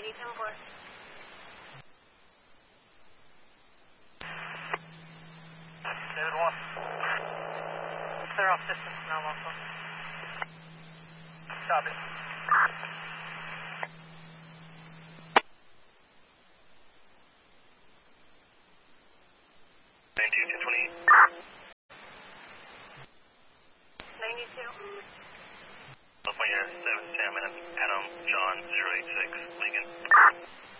10-4. David 1. Clear off distance now, also. Copy. 92. California 7 Sam and Adam John 086 Lincoln.